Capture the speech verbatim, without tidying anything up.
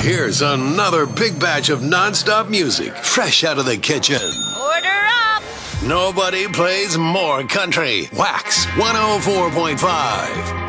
Here's another big batch of non-stop music, fresh out of the kitchen. Order up! Nobody plays more country. Wax one oh four point five.